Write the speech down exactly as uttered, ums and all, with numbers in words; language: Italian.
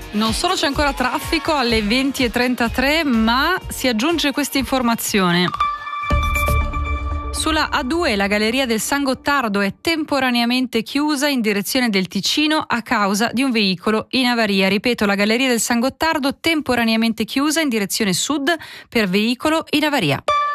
Non solo c'è ancora traffico alle venti e trentatré, ma si aggiunge questa informazione. Sulla A due la galleria del San Gottardo è temporaneamente chiusa in direzione del Ticino a causa di un veicolo in avaria. Ripeto, la galleria del San Gottardo temporaneamente chiusa in direzione sud per veicolo in avaria.